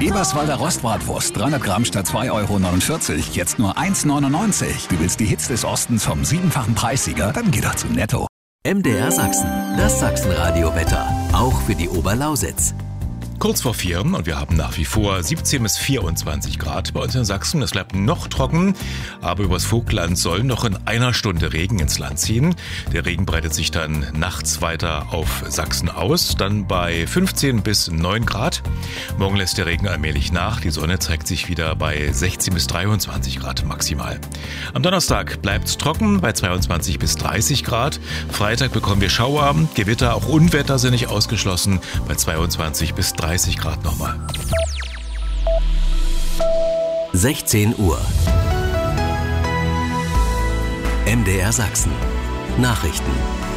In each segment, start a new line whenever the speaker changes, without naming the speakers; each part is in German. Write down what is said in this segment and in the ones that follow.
Eberswalder Rostbratwurst, 300 Gramm statt 2,49 €, jetzt nur 1,99 €. Du willst die Hits des Ostens vom 7-fachen Preissieger? Dann geh doch zu Netto.
MDR Sachsen, das Sachsen-Radio-Wetter, auch für die Oberlausitz.
Kurz vor 4 und wir haben nach wie vor 17 bis 24 Grad bei uns in Sachsen. Es bleibt noch trocken, aber übers Vogtland soll noch in einer Stunde Regen ins Land ziehen. Der Regen breitet sich dann nachts weiter auf Sachsen aus, dann bei 15 bis 9 Grad. Morgen lässt der Regen allmählich nach. Die Sonne zeigt sich wieder bei 16 bis 23 Grad maximal. Am Donnerstag bleibt es trocken bei 22 bis 30 Grad. Freitag bekommen wir Schauer, Gewitter, auch Unwetter sind nicht ausgeschlossen bei 22 bis 30 Grad nochmal.
16 Uhr. MDR Sachsen. Nachrichten.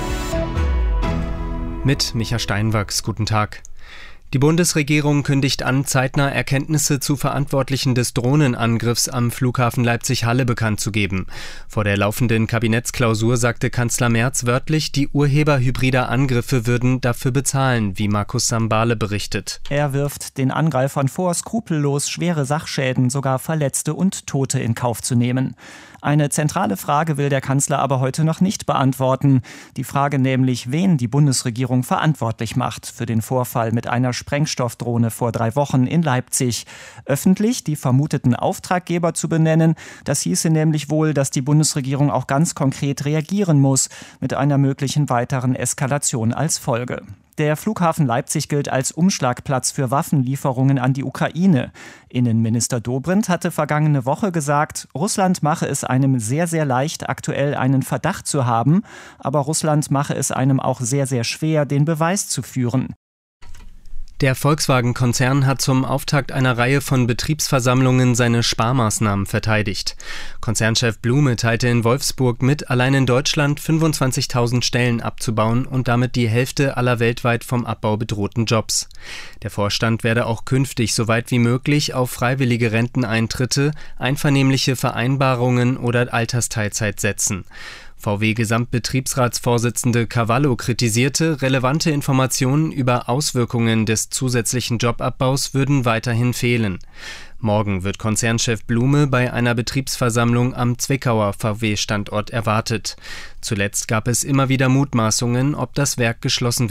Mit Micha Steinwachs, guten Tag. Die Bundesregierung kündigt an, zeitnah Erkenntnisse zu Verantwortlichen des Drohnenangriffs am Flughafen Leipzig-Halle bekannt zu geben. Vor der laufenden Kabinettsklausur sagte Kanzler Merz wörtlich, die Urheber hybrider Angriffe würden dafür bezahlen, wie Markus Sambale berichtet.
Er wirft den Angreifern vor, skrupellos schwere Sachschäden, sogar Verletzte und Tote in Kauf zu nehmen. Eine zentrale Frage will der Kanzler aber heute noch nicht beantworten. Die Frage nämlich, wen die Bundesregierung verantwortlich macht für den Vorfall mit einer Sprengstoffdrohne vor 3 Wochen in Leipzig. Öffentlich die vermuteten Auftraggeber zu benennen, das hieße nämlich wohl, dass die Bundesregierung auch ganz konkret reagieren muss, mit einer möglichen weiteren Eskalation als Folge. Der Flughafen Leipzig gilt als Umschlagplatz für Waffenlieferungen an die Ukraine. Innenminister Dobrindt hatte vergangene Woche gesagt, Russland mache es einem sehr, sehr leicht, aktuell einen Verdacht zu haben, aber Russland mache es einem auch sehr, sehr schwer, den Beweis zu führen.
Der Volkswagen-Konzern hat zum Auftakt einer Reihe von Betriebsversammlungen seine Sparmaßnahmen verteidigt. Konzernchef Blume teilte in Wolfsburg mit, allein in Deutschland 25.000 Stellen abzubauen und damit die Hälfte aller weltweit vom Abbau bedrohten Jobs. Der Vorstand werde auch künftig so weit wie möglich auf freiwillige Renteneintritte, einvernehmliche Vereinbarungen oder Altersteilzeit setzen. VW-Gesamtbetriebsratsvorsitzende Cavallo kritisierte, relevante Informationen über Auswirkungen des zusätzlichen Jobabbaus würden weiterhin fehlen. Morgen wird Konzernchef Blume bei einer Betriebsversammlung am Zwickauer VW-Standort erwartet. Zuletzt gab es immer wieder Mutmaßungen, ob das Werk geschlossen